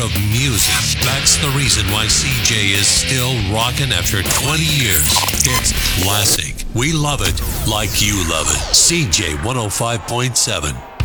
of music. That's the reason why CJ is still rocking after 20 years. It's classic. We love it like you love it. CJ 105.7.